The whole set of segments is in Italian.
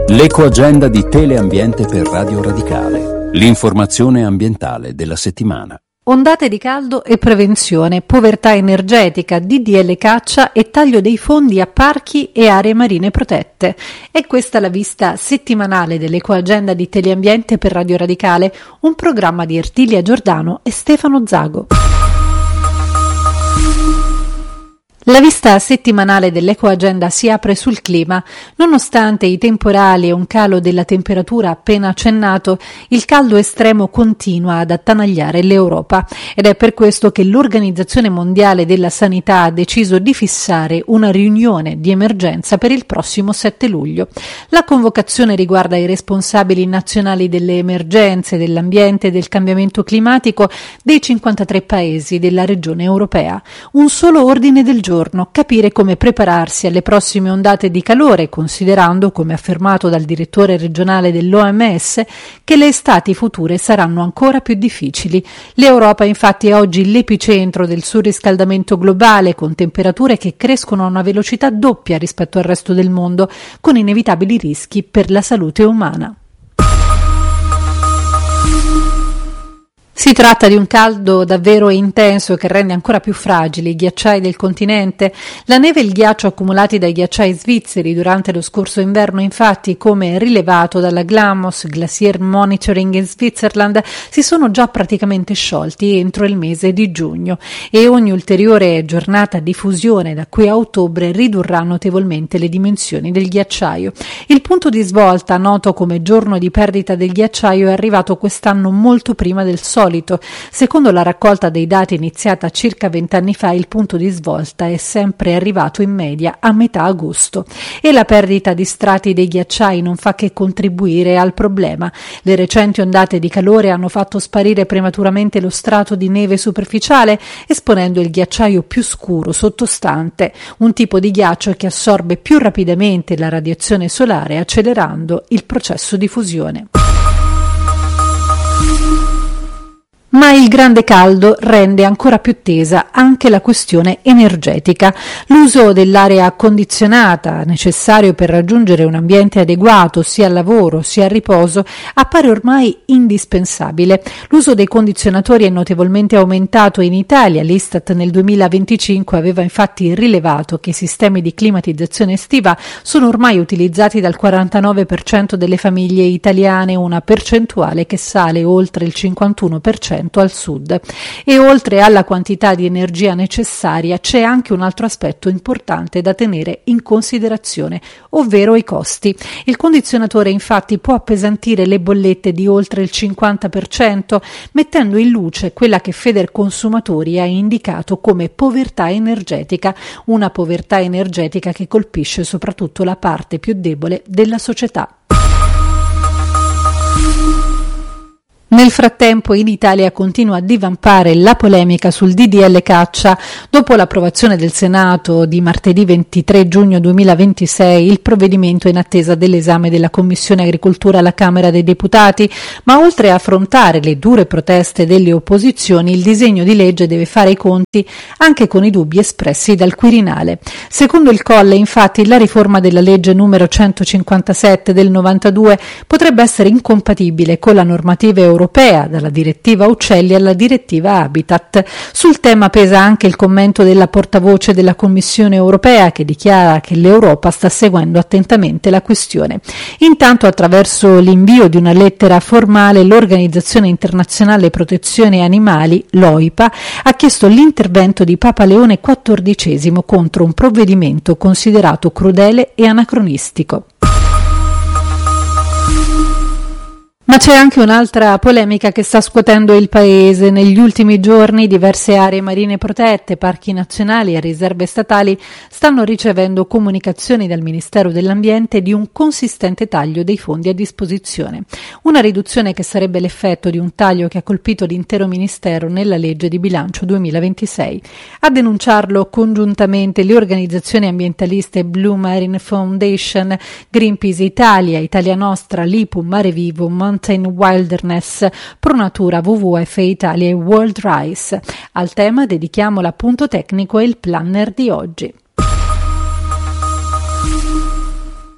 L'ecoagenda di Teleambiente per Radio Radicale. L'informazione ambientale della settimana. Ondate di caldo e prevenzione, povertà energetica, DDL caccia e taglio dei fondi a parchi e aree marine protette. È questa la vista settimanale dell'ecoagenda di Teleambiente per Radio Radicale, un programma di Ertilia Giordano e Stefano Zago. La vista settimanale dell'ecoagenda si apre sul clima. Nonostante i temporali e un calo della temperatura appena accennato, il caldo estremo continua ad attanagliare l'Europa ed è per questo che l'Organizzazione Mondiale della Sanità ha deciso di fissare una riunione di emergenza per il prossimo 7 luglio. La convocazione riguarda i responsabili nazionali delle emergenze, dell'ambiente e del cambiamento climatico dei 53 paesi della regione europea. Un solo ordine del giorno: capire come prepararsi alle prossime ondate di calore, considerando, come affermato dal direttore regionale dell'OMS, che le estati future saranno ancora più difficili. L'Europa infatti è oggi l'epicentro del surriscaldamento globale, con temperature che crescono a una velocità doppia rispetto al resto del mondo, con inevitabili rischi per la salute umana. Si tratta di un caldo davvero intenso che rende ancora più fragili i ghiacciai del continente. La neve e il ghiaccio accumulati dai ghiacciai svizzeri durante lo scorso inverno, infatti, come rilevato dalla GLAMOS Glacier Monitoring in Switzerland, si sono già praticamente sciolti entro il mese di giugno e ogni ulteriore giornata di fusione da qui a ottobre ridurrà notevolmente le dimensioni del ghiacciaio. Il punto di svolta, noto come giorno di perdita del ghiacciaio, è arrivato quest'anno molto prima del solito. Secondo la raccolta dei dati iniziata circa 20 anni fa, il punto di svolta è sempre arrivato in media a metà agosto e la perdita di strati dei ghiacciai non fa che contribuire al problema. Le recenti ondate di calore hanno fatto sparire prematuramente lo strato di neve superficiale, esponendo il ghiacciaio più scuro sottostante, un tipo di ghiaccio che assorbe più rapidamente la radiazione solare, accelerando il processo di fusione. Ma il grande caldo rende ancora più tesa anche la questione energetica. L'uso dell'aria condizionata, necessario per raggiungere un ambiente adeguato sia al lavoro sia al riposo, appare ormai indispensabile. L'uso dei condizionatori è notevolmente aumentato in Italia. L'Istat nel 2025 aveva infatti rilevato che i sistemi di climatizzazione estiva sono ormai utilizzati dal 49% delle famiglie italiane, una percentuale che sale oltre il 51% al sud. E oltre alla quantità di energia necessaria c'è anche un altro aspetto importante da tenere in considerazione, ovvero i costi. Il condizionatore infatti può appesantire le bollette di oltre il 50%, mettendo in luce quella che Federconsumatori ha indicato come povertà energetica, una povertà energetica che colpisce soprattutto la parte più debole della società. Nel frattempo in Italia continua a divampare la polemica sul DDL caccia. Dopo l'approvazione del Senato di martedì 23 giugno 2026, il provvedimento è in attesa dell'esame della Commissione Agricoltura alla Camera dei Deputati, ma oltre a affrontare le dure proteste delle opposizioni, il disegno di legge deve fare i conti anche con i dubbi espressi dal Quirinale. Secondo il Colle, infatti, la riforma della legge numero 157 del 92 potrebbe essere incompatibile con la normativa europea, dalla direttiva Uccelli alla direttiva Habitat. Sul tema pesa anche il commento della portavoce della Commissione europea, che dichiara che l'Europa sta seguendo attentamente la questione. Intanto, attraverso l'invio di una lettera formale, l'Organizzazione Internazionale Protezione Animali, l'OIPA, ha chiesto l'intervento di Papa Leone XIV contro un provvedimento considerato crudele e anacronistico. Ma c'è anche un'altra polemica che sta scuotendo il paese. Negli ultimi giorni diverse aree marine protette, parchi nazionali e riserve statali stanno ricevendo comunicazioni dal Ministero dell'Ambiente di un consistente taglio dei fondi a disposizione. Una riduzione che sarebbe l'effetto di un taglio che ha colpito l'intero Ministero nella legge di bilancio 2026. A denunciarlo congiuntamente le organizzazioni ambientaliste Blue Marine Foundation, Greenpeace Italia, Italia Nostra, Lipum, Mare Vivo, Mountain Wilderness, Pronatura, WWF Italia e World Rice. Al tema dedichiamo l'appunto tecnico e il planner di oggi.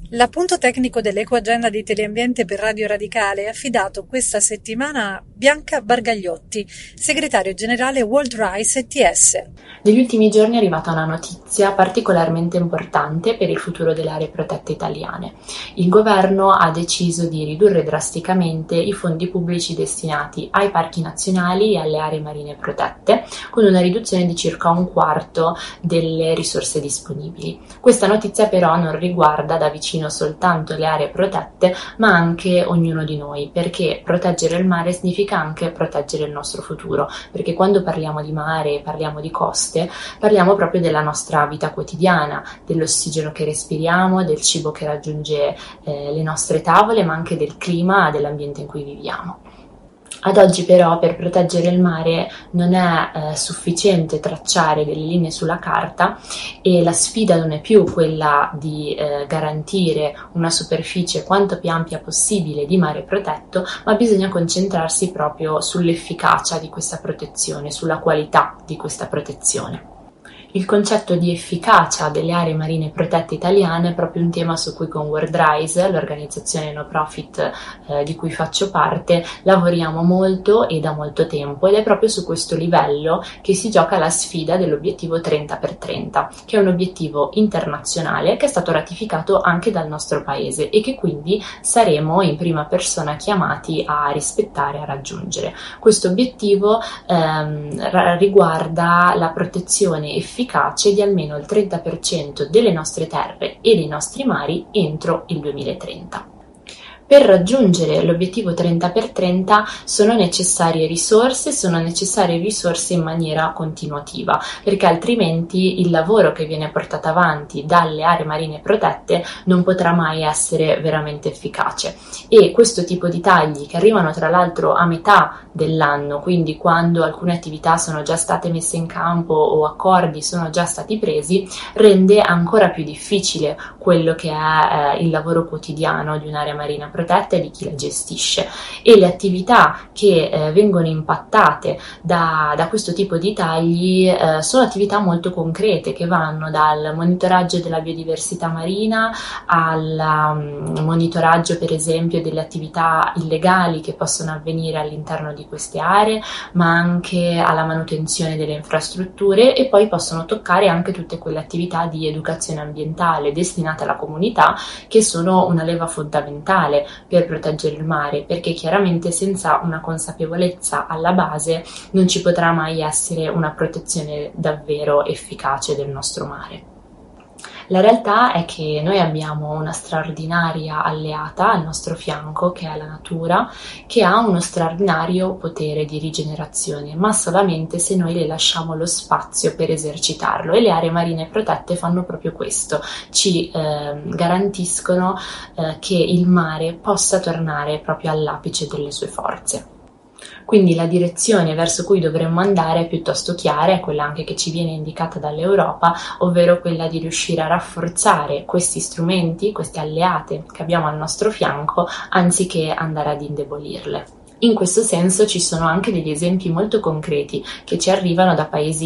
L'appunto tecnico dell'Ecoagenda di Teleambiente per Radio Radicale è affidato questa settimana a Bianca Bargagliotti, segretario generale World Rice ETS. Negli ultimi giorni è arrivata una notizia particolarmente importante per il futuro delle aree protette italiane. Il governo ha deciso di ridurre drasticamente i fondi pubblici destinati ai parchi nazionali e alle aree marine protette, con una riduzione di circa un quarto delle risorse disponibili. Questa notizia però non riguarda da vicino soltanto le aree protette, ma anche ognuno di noi, perché proteggere il mare significa anche proteggere il nostro futuro, perché quando parliamo di mare, parliamo di coste, parliamo proprio della nostra vita quotidiana, dell'ossigeno che respiriamo, del cibo che raggiunge le nostre tavole, ma anche del clima, dell'ambiente in cui viviamo. Ad oggi però per proteggere il mare non è sufficiente tracciare delle linee sulla carta e la sfida non è più quella di garantire una superficie quanto più ampia possibile di mare protetto, ma bisogna concentrarsi proprio sull'efficacia di questa protezione, sulla qualità di questa protezione. Il concetto di efficacia delle aree marine protette italiane è proprio un tema su cui con World Rice, l'organizzazione no profit di cui faccio parte, lavoriamo molto e da molto tempo, ed è proprio su questo livello che si gioca la sfida dell'obiettivo 30x30, che è un obiettivo internazionale che è stato ratificato anche dal nostro paese e che quindi saremo in prima persona chiamati a rispettare e a raggiungere. Questo obiettivo riguarda la protezione efficace di almeno il 30% delle nostre terre e dei nostri mari entro il 2030. Per raggiungere l'obiettivo 30x30 sono necessarie risorse in maniera continuativa, perché altrimenti il lavoro che viene portato avanti dalle aree marine protette non potrà mai essere veramente efficace. E questo tipo di tagli, che arrivano tra l'altro a metà dell'anno, quindi quando alcune attività sono già state messe in campo o accordi sono già stati presi, rende ancora più difficile quello che è il lavoro quotidiano di un'area marina protetta e di chi la gestisce, e le attività che vengono impattate da questo tipo di tagli sono attività molto concrete che vanno dal monitoraggio della biodiversità marina al monitoraggio per esempio delle attività illegali che possono avvenire all'interno di queste aree, ma anche alla manutenzione delle infrastrutture, e poi possono toccare anche tutte quelle attività di educazione ambientale destinate alla comunità, che sono una leva fondamentale per proteggere il mare, perché chiaramente senza una consapevolezza alla base non ci potrà mai essere una protezione davvero efficace del nostro mare. La realtà è che noi abbiamo una straordinaria alleata al nostro fianco, che è la natura, che ha uno straordinario potere di rigenerazione, ma solamente se noi le lasciamo lo spazio per esercitarlo, e le aree marine protette fanno proprio questo, ci garantiscono che il mare possa tornare proprio all'apice delle sue forze. Quindi la direzione verso cui dovremmo andare è piuttosto chiara, è quella anche che ci viene indicata dall'Europa, ovvero quella di riuscire a rafforzare questi strumenti, queste alleate che abbiamo al nostro fianco, anziché andare ad indebolirle. In questo senso ci sono anche degli esempi molto concreti che ci arrivano da paesi